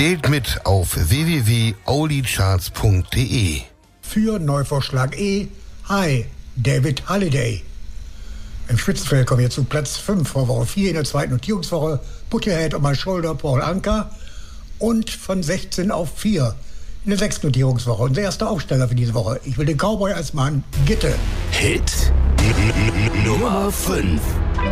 Wählt mit auf www.aulicharts.de. Für Neuvorschlag E, Hi, David Halliday. Im Spitzenfeld kommen wir zu Platz 5 vor Woche 4 in der zweiten Notierungswoche. Put Your Head on My Shoulder, Paul Anka. Und von 16 auf 4 in der sechsten Notierungswoche. Unser erster Aufsteller für diese Woche. Ich will den Cowboy als Mann, Gitte. Hit Nummer 5.